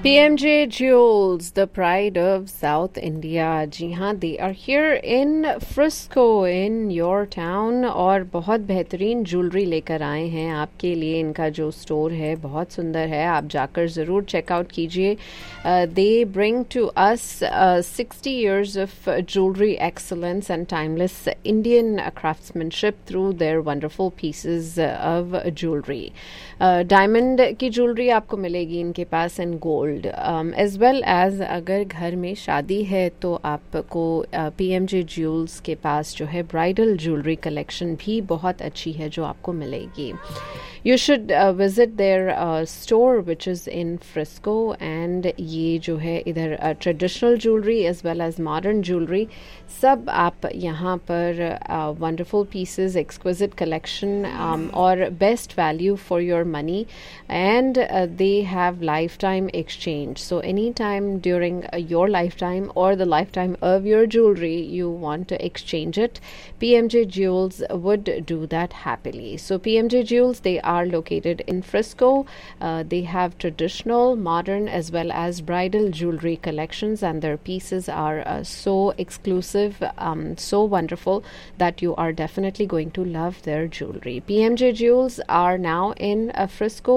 PMJ Jewels, the pride of South India. जी हाँ, they are here in Frisco, in your town, और बहुत बेहतरीन jewellery लेकर आए हैं आपके लिए. इनका जो स्टोर है बहुत सुंदर है, आप जाकर ज़रूर चेकआउट कीजिए. They bring to us 60 years of jewelry excellence and timeless Indian craftsmanship through their wonderful pieces of jewelry. Diamond की ज्वेलरी आपको मिलेगी इनके पास, and gold as well as अगर घर में शादी है तो आपको PMJ ज्वेल्स के पास जो है ब्राइडल ज्वेलरी कलेक्शन भी बहुत अच्छी है जो आपको मिलेगी. You should visit their store which is in Frisco, and ये जो है इधर traditional jewellery as well as modern jewellery सब आप यहाँ पर वंडरफुल पीसेस, एक्सक्विजिट कलेक्शन और best value for your money, and they have lifetime exchange. So anytime during your lifetime or the lifetime of your jewelry you want to exchange it, PMJ Jewels would do that happily. So PMJ Jewels, they are located in Frisco. They have traditional, modern as well as bridal jewelry collections, and their pieces are so exclusive, so wonderful that you are definitely going to love their jewelry. PMJ Jewels are now in Frisco.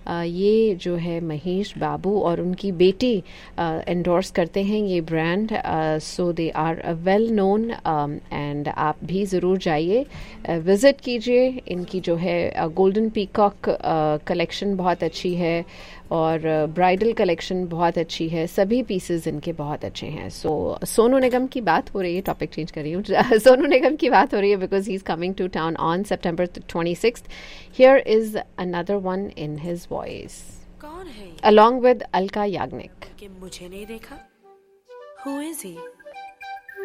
ये जो है महेश बाबू और उनकी बेटी endorse करते हैं ये brand, so they are well known, and आप भी ज़रूर जाइए, विज़िट कीजिए. इनकी जो है गोल्डन पीकॉक कलेक्शन बहुत अच्छी है और ब्राइडल कलेक्शन बहुत अच्छी है, सभी पीसेस इनके बहुत अच्छे हैं. सो सोनू निगम की बात हो रही है, टॉपिक चेंज कर रही हूँ, सोनू निगम की बात हो रही है because he is coming to town on September 26th. Here is another one in his voice. कौन है along with Alka Yagnik. कि मुझे नहीं देखा? Who is he?